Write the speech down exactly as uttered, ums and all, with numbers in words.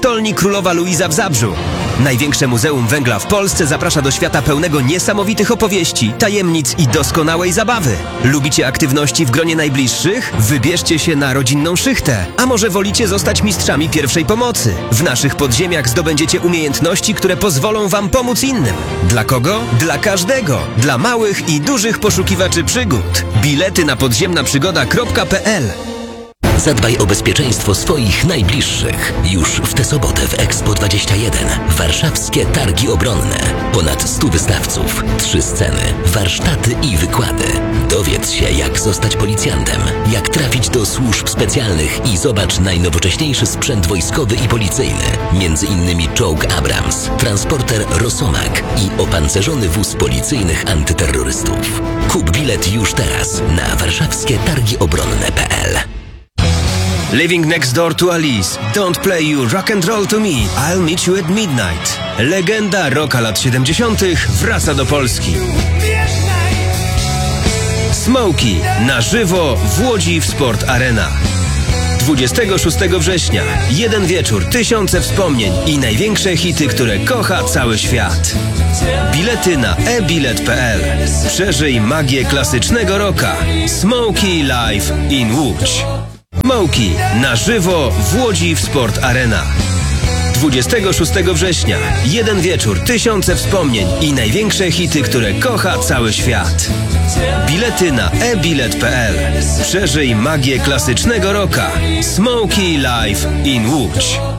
Stolni Królowa Luiza w Zabrzu. Największe muzeum węgla w Polsce zaprasza do świata pełnego niesamowitych opowieści, tajemnic i doskonałej zabawy. Lubicie aktywności w gronie najbliższych? Wybierzcie się na rodzinną szychtę. A może wolicie zostać mistrzami pierwszej pomocy? W naszych podziemiach zdobędziecie umiejętności, które pozwolą wam pomóc innym. Dla kogo? Dla każdego. Dla małych i dużych poszukiwaczy przygód. Bilety na podziemna przygoda kropka pe el. Zadbaj o bezpieczeństwo swoich najbliższych. Już w tę sobotę w Expo dwadzieścia jeden. Warszawskie Targi Obronne. Ponad stu wystawców, trzy sceny, warsztaty i wykłady. Dowiedz się, jak zostać policjantem, jak trafić do służb specjalnych i zobacz najnowocześniejszy sprzęt wojskowy i policyjny. Między innymi czołg Abrams, transporter Rosomak i opancerzony wóz policyjnych antyterrorystów. Kup bilet już teraz na warszawskie targi obronne kropka pe el. Living next door to Alice. Don't play you rock and roll to me. I'll meet you at midnight. Legenda rocka lat siedemdziesiątych wraca do Polski. Smokey na żywo w Łodzi w Sport Arena. dwudziestego szóstego września. Jeden wieczór, tysiące wspomnień i największe hity, które kocha cały świat. Bilety na e bilet kropka pe el. Przeżyj magię klasycznego rocka. Smokey live in Łódź. Smokey na żywo w Łodzi w Sport Arena. dwudziestego szóstego września. Jeden wieczór, tysiące wspomnień i największe hity, które kocha cały świat. Bilety na e bilet kropka pe el. Przeżyj magię klasycznego rocka. Smokey live in Łódź.